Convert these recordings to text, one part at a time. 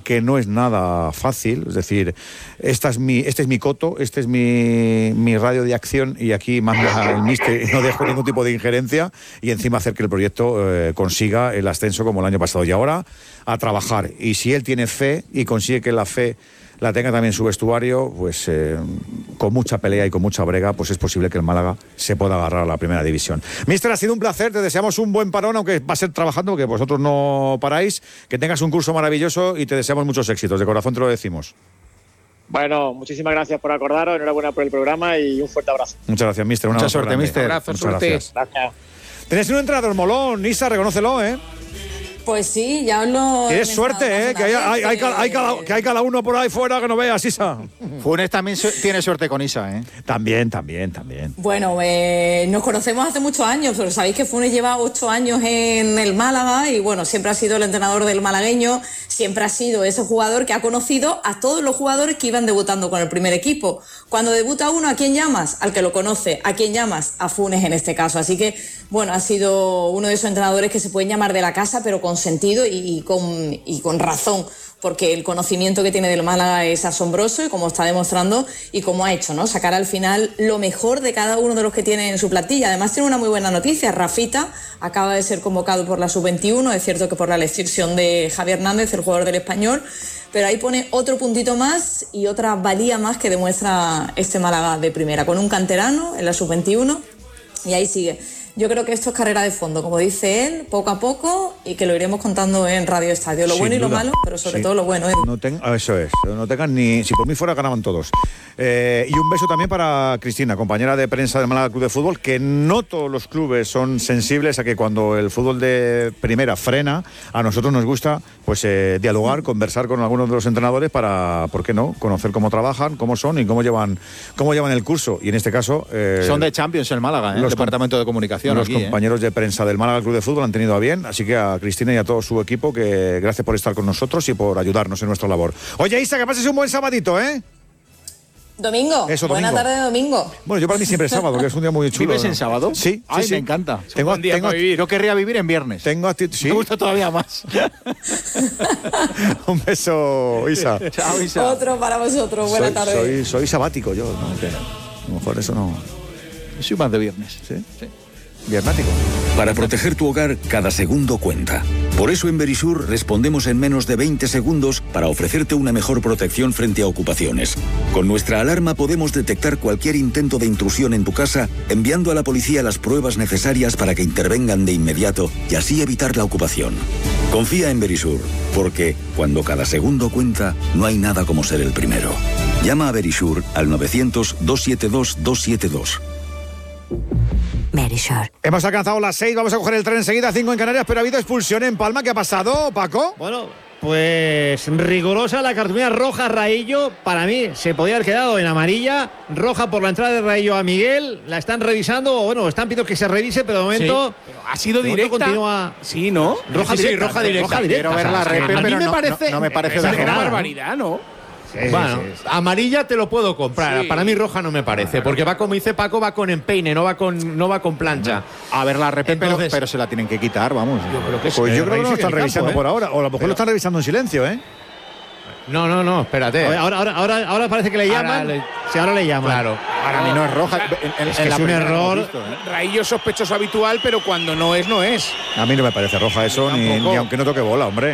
que no es nada fácil. Es decir, este es mi coto, este es mi radio de acción y aquí manda el míster y no dejo ningún tipo de injerencia y encima hacer que el proyecto consiga el ascenso como el año pasado. Y ahora a trabajar. Y si él tiene fe y consigue que la fe la tenga también su vestuario, pues con mucha pelea y con mucha brega, pues es posible que el Málaga se pueda agarrar a la primera división. Míster, ha sido un placer, te deseamos un buen parón, aunque va a ser trabajando, porque vosotros no paráis, que tengas un curso maravilloso y te deseamos muchos éxitos, de corazón te lo decimos. Bueno, muchísimas gracias por acordaros, enhorabuena por el programa y un fuerte abrazo. Muchas gracias, míster. Mucha suerte, míster. Abrazo, Muchas suerte. gracias. Gracias. Tenéis un entrenador molón, Isa, reconócelo, ¿eh? Pues sí, ya os lo... Tienes suerte, ¿eh? Que hay cada uno por ahí fuera que no veas, Isa. Funes también tiene suerte con Isa, ¿eh? También. Bueno, nos conocemos hace muchos años, pero sabéis que Funes lleva 8 años en el Málaga y bueno, siempre ha sido el entrenador del malagueño, siempre ha sido ese jugador que ha conocido a todos los jugadores que iban debutando con el primer equipo. Cuando debuta uno, ¿a quién llamas? Al que lo conoce. ¿A quién llamas? A Funes en este caso. Así que, bueno, ha sido uno de esos entrenadores que se pueden llamar de la casa, pero con sentido y con razón, porque el conocimiento que tiene del Málaga es asombroso y como está demostrando y como ha hecho, ¿no? Sacar al final lo mejor de cada uno de los que tiene en su plantilla. Además tiene una muy buena noticia, Rafita acaba de ser convocado por la Sub-21, es cierto que por la elección de Javi Hernández, el jugador del Español, pero ahí pone otro puntito más y otra valía más que demuestra este Málaga de primera, con un canterano en la Sub-21 y ahí sigue. Yo creo que esto es carrera de fondo, como dice él, poco a poco, y que lo iremos contando en Radio Estadio. Lo bueno y lo malo, pero sobre todo lo bueno. Eso es, no tengan ni... Si por mí fuera, ganaban todos. Y un beso también para Cristina, compañera de prensa del Málaga Club de Fútbol, que no todos los clubes son sensibles a que cuando el fútbol de primera frena, a nosotros nos gusta pues dialogar, conversar con algunos de los entrenadores para, ¿por qué no?, conocer cómo trabajan, cómo son y cómo llevan el curso. Y en este caso... son de Champions el Málaga, el Departamento de Comunicación. Los compañeros de prensa del Málaga Club de Fútbol han tenido a bien, así que a Cristina y a todo su equipo, que gracias por estar con nosotros y por ayudarnos en nuestra labor. Oye, Isa, que pases un buen sabadito, ¿eh? Domingo. Eso, Buena domingo. tarde de domingo. Bueno, yo para mí siempre es sábado, que es un día muy chulo. ¿Vives en sábado? Sí. Ay, sí. Me encanta. Yo querría vivir en viernes. ¿Sí? Me gusta todavía más. Un beso, Isa. Chao, Isa. Otro para vosotros. Buena tarde. Soy sabático yo, ¿no? Que a lo mejor eso no... Yo soy más de viernes. ¿Sí? Viernático. Para proteger tu hogar, cada segundo cuenta. Por eso en Verisur respondemos en menos de 20 segundos para ofrecerte una mejor protección frente a ocupaciones. Con nuestra alarma podemos detectar cualquier intento de intrusión en tu casa, enviando a la policía las pruebas necesarias para que intervengan de inmediato y así evitar la ocupación. Confía en Verisur, porque cuando cada segundo cuenta, no hay nada como ser el primero. Llama a Verisur al 900-272-272. Verisur. Hemos alcanzado las 6, vamos a coger el tren enseguida, 5 en Canarias, pero ha habido expulsión en Palma. ¿Qué ha pasado, Paco? Bueno, pues rigurosa la cartulina roja a Raillo. Para mí se podía haber quedado en amarilla. Roja por la entrada de Raillo a Miguel. La están revisando, bueno, están pidiendo que se revise, pero de momento... Sí, pero ha sido directa. Continúa... Sí, ¿no? Roja directa. Roja directa. Quiero ver la repe, a mí pero me parece... no me parece es una exagerado. barbaridad, ¿no? Sí, bueno, sí. amarilla te lo puedo comprar. Sí. Para mí roja no me parece, porque va, como dice Paco, va con empeine, no va con plancha. A ver la repe, Entonces, pero se la tienen que quitar, vamos. Yo creo que Pues yo creo que no lo están revisando por ahora. ahora, o a lo mejor lo están revisando en silencio, ¿eh? No, espérate. Ahora parece que le llaman. Ahora le llaman. Claro. Para mí no es roja. Es un error. Raillo sospechoso habitual, pero cuando no es, no es. A mí no me parece roja eso, ni aunque no toque bola, hombre.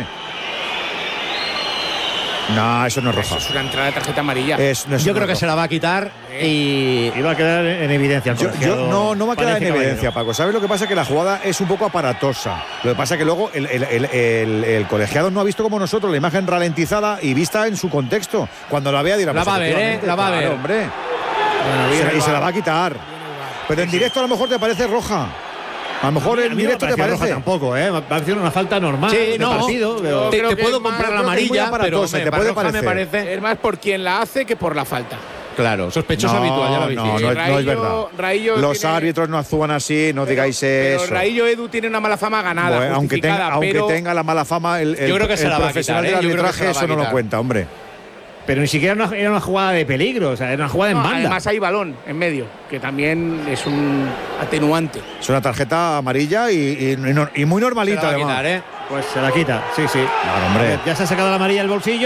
No, eso no es roja. Eso es una entrada de tarjeta amarilla. Yo creo que se la va a quitar y va a quedar en evidencia. No va a quedar en evidencia, Paco. ¿Sabes lo que pasa? Que la jugada es un poco aparatosa. Lo que pasa es que luego el colegiado no ha visto como nosotros la imagen ralentizada y vista en su contexto. Cuando la vea dirá... La va a ver, La va a ver. Hombre. Y se la va a quitar. Pero en directo a lo mejor te parece roja. A lo mejor en directo te parece roja tampoco, va a parecer una falta normal de partido. Pero... Te puedo comprar la amarilla, pero te puede roja parecer. me parece. Es más por quien la hace que por la falta. Claro, sospechoso habitual, ya lo habéis dicho. No es verdad. Los árbitros no actúan así, no digáis eso. Pero Raillo Edu tiene una mala fama ganada, bueno, aunque tenga la mala fama, el profesional del arbitraje eso no lo cuenta, hombre. Pero ni siquiera era una jugada de peligro, o sea, era una jugada en banda. Además hay balón en medio, que también es un atenuante. Es una tarjeta amarilla y muy normalita, además. Pues se la quita, sí. Claro, hombre. Ya se ha sacado la amarilla del bolsillo.